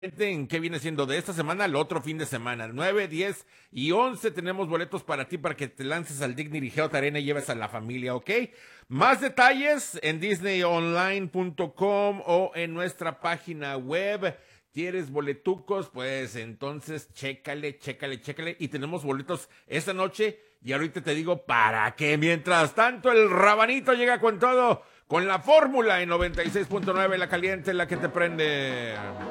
en qué viene siendo de esta semana al otro fin de semana. 9, 10 y 11 tenemos boletos para ti para que te lances al Dignity Health Arena y lleves a la familia, ¿ok? Más detalles en disneyonline.com o en nuestra página web. ¿Quieres boletucos? Pues entonces chécale. Y tenemos boletos esta noche y ahorita te digo para qué. Mientras tanto, el Rabanito llega con todo, con la fórmula en 96.9, la caliente, la que te prende.